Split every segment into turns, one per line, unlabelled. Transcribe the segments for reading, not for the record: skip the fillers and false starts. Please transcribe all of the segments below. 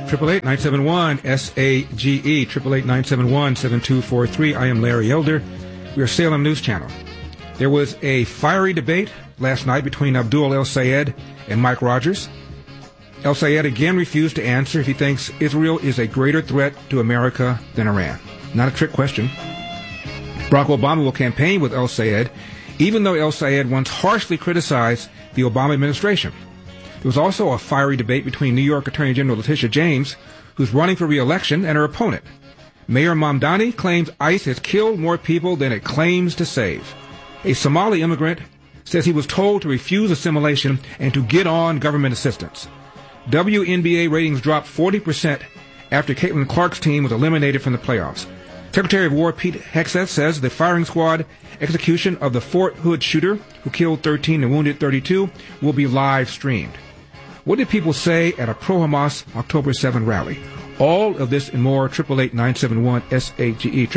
888-971-SAGE, 888-971-7243. I am Larry Elder. We are Salem News Channel. There was a fiery debate last night between Abdul El-Sayed and Mike Rogers. El-Sayed again refused to answer if he thinks Israel is a greater threat to America than Iran. Not a trick question. Barack Obama will campaign with El-Sayed, even though El-Sayed once harshly criticized the Obama administration. There was also a fiery debate between New York Attorney General Letitia James, who's running for re-election, and her opponent. Mayor Mamdani claims ICE has killed more people than it claims to save. A Somali immigrant says he was told to refuse assimilation and to get on government assistance. WNBA ratings dropped 40% after Caitlin Clark's team was eliminated from the playoffs. Secretary of War Pete Hegseth says the firing squad execution of the Fort Hood shooter, who killed 13 and wounded 32, will be live streamed. What did people say at a pro-Hamas October 7 rally? All of this and more, 888-971-SAGE,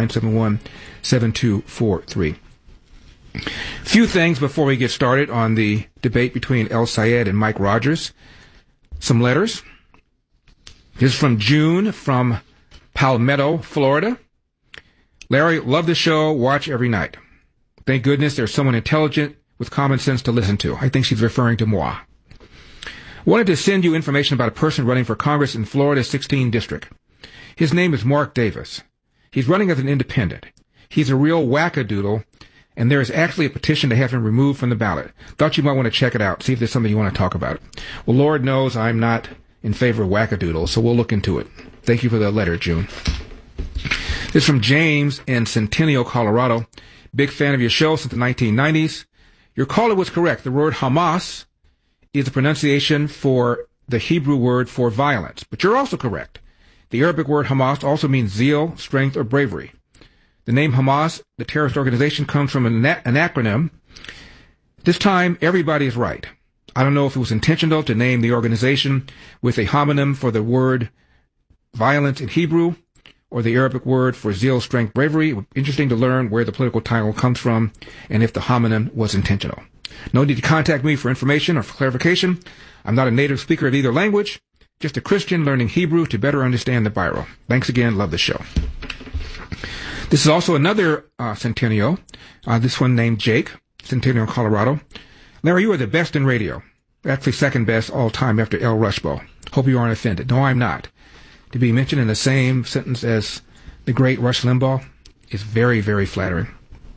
888-971-7243. Few things before we get started on the debate between El-Sayed and Mike Rogers. Some letters. This is from June from Palmetto, Florida. Larry, love the show, watch every night. Thank goodness there's someone intelligent with common sense to listen to. I think she's referring to moi. Wanted to send you information about a person running for Congress in Florida's 16th district. His name is Mark Davis. He's running as an independent. He's a real wackadoodle, and there is actually a petition to have him removed from the ballot. Thought you might want to check it out, see if there's something you want to talk about. Well, Lord knows I'm not in favor of wackadoodles, so we'll look into it. Thank you for the letter, June. This is from James in Centennial, Colorado. Big fan of your show since the 1990s. Your caller was correct. The word Hamas is the pronunciation for the Hebrew word for violence. But you're also correct. The Arabic word Hamas also means zeal, strength, or bravery. The name Hamas, the terrorist organization, comes from an acronym. This time, everybody is right. I don't know if it was intentional to name the organization with a homonym for the word violence in Hebrew or the Arabic word for zeal, strength, bravery. It would be interesting to learn where the political title comes from and if the homonym was intentional. No need to contact me for information or for clarification. I'm not a native speaker of either language, just a Christian learning Hebrew to better understand the Bible. Thanks again. Love the show. This is also another Centennial, this one named Jake, Centennial, Colorado. Larry, you are the best in radio. Actually second best all time after El Rushbo. Hope you aren't offended. No, I'm not. To be mentioned in the same sentence as the great Rush Limbaugh is very, very flattering.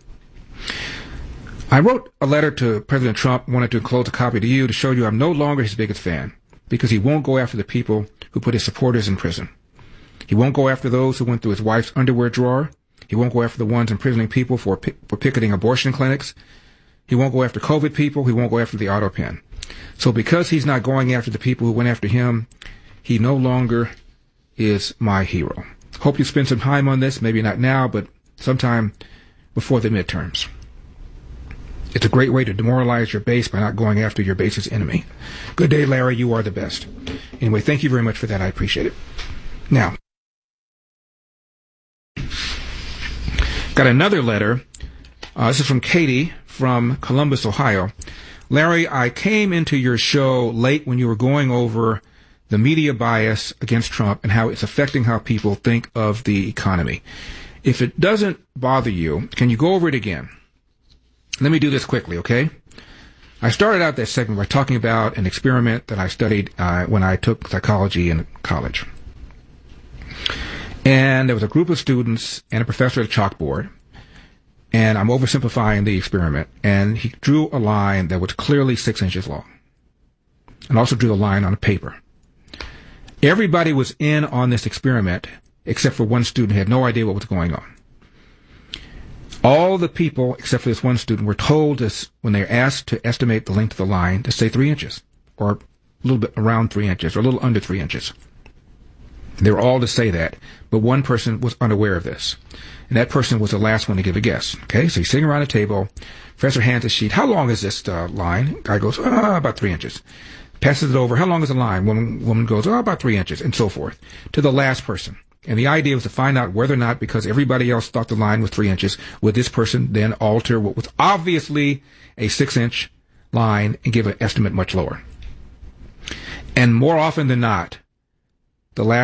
I wrote a letter to President Trump, wanted to enclose a copy to you to show you I'm no longer his biggest fan, because he won't go after the people who put his supporters in prison. He won't go after those who went through his wife's underwear drawer. He won't go after the ones imprisoning people for picketing abortion clinics. He won't go after COVID people. He won't go after the auto pen. So because he's not going after the people who went after him, he no longer is my hero. Hope you spend some time on this, maybe not now, but sometime before the midterms. It's a great way to demoralize your base by not going after your base's enemy. Good day, Larry. You are the best. Anyway, thank you very much for that. I appreciate it. Now, got another letter. This is from Katie from Columbus, Ohio. Larry, I came into your show late when you were going over the media bias against Trump and how it's affecting how people think of the economy. If it doesn't bother you, can you go over it again? Let me do this quickly, okay? I started out that segment by talking about an experiment that I studied when I took psychology in college. And there was a group of students and a professor at a chalkboard. And I'm oversimplifying the experiment. And he drew a line that was clearly 6 inches long. And also drew the line on a paper. Everybody was in on this experiment except for one student who had no idea what was going on. All the people, except for this one student, were told this when they were asked to estimate the length of the line to say 3 inches, or a little bit around 3 inches, or a little under 3 inches. They were all to say that, but one person was unaware of this. And that person was the last one to give a guess. Okay, so he's sitting around a table. Professor hands a sheet. How long is this line? Guy goes, about 3 inches. Passes it over. How long is the line? Woman goes, about 3 inches, and so forth, to the last person. And the idea was to find out whether or not, because everybody else thought the line was 3 inches, would this person then alter what was obviously a 6-inch line and give an estimate much lower. And more often than not, the last